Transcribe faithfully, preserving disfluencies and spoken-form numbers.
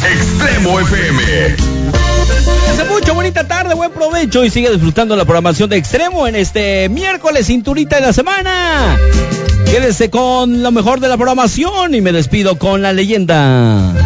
Extremo F M. Hace mucho, bonita tarde, buen provecho y sigue disfrutando la programación de Extremo en este miércoles, cinturita de la semana. Quédese con lo mejor de la programación y me despido con la leyenda.